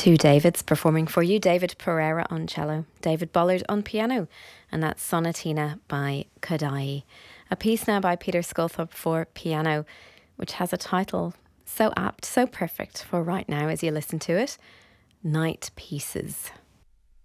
Two Davids performing for you. David Pereira on cello, David Bollard on piano, and that's Sonatina by Kodai. A piece now by Peter Sculthorpe for piano, which has a title so apt, so perfect for right now as you listen to it, Night Pieces.